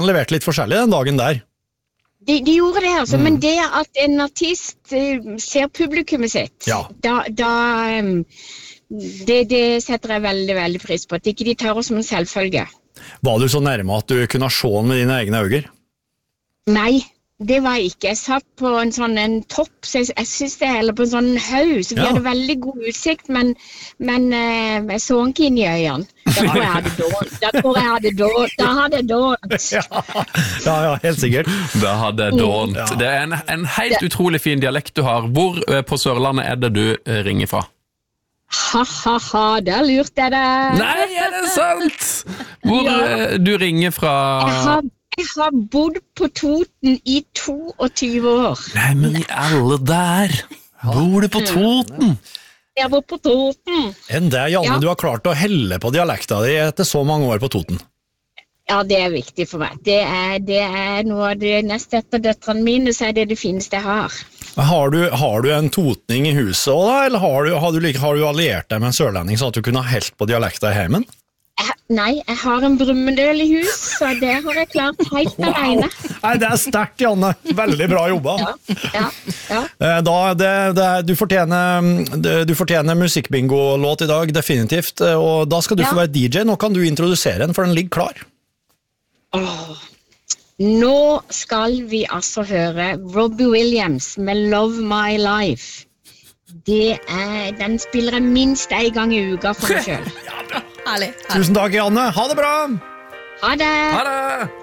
Han leverte litt forskjellig den dagen der. De gjorde det, altså, men det at en artist ser publikummet sitt, det setter jeg veldig, veldig pris på. At ikke de tar oss som en selvfølge. Var du så nærme at du kunne se den med dine egne øyne? Nei, det var jeg ikke. Jeg satt på en topp, så jeg synes det, eller på en sånn haug, så vi hadde veldig god utsikt, men jeg så ikke inn i øynene. Da tror jeg hadde dårlig. Da hadde jeg dårlig. Ja, helt sikkert. Da hadde jeg dårlig. Ja. Det er en helt utrolig fin dialekt du har. Hvor på Sørlandet er det du ringer fra? Ha, der lurte jeg deg. Nei, er det sant? Hvor du ringer fra... Jeg har bodd på Toten i 22 år. Nei, men i alle der. Bor du på Toten? Jeg bor på Toten. Enn det, Janne, du har klart å helle på dialekta di etter så mange år på Toten. Ja, det er viktig for meg. Det er noe av det neste etter døtrene mine, så er det fineste jeg har. Har du en totning i huset også, da? Eller har du alliert deg med en sørlending så at du kunne ha helt på dialekta i heimen? Nei, jeg har en brummendøl i hus, så det har jeg klart helt alene. Nei, det er sterkt, Janne. Veldig bra jobba. Ja. Du fortjener musikkbingo-låt i dag, definitivt. Og da skal du få være DJ. Nå kan du introdusere den, for den ligger klar. Nå skal vi altså høre Robbie Williams med Love My Life. Den spiller jeg minst en gang i uka for meg selv. Herlig. Tusen takk, Janne. Ha det bra! Ha det! Ha det!